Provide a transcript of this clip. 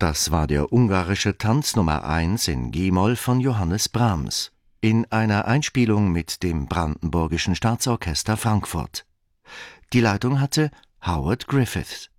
Das war der ungarische Tanz Nummer 1 in G-Moll von Johannes Brahms in einer Einspielung mit dem Brandenburgischen Staatsorchester Frankfurt. Die Leitung hatte Howard Griffiths.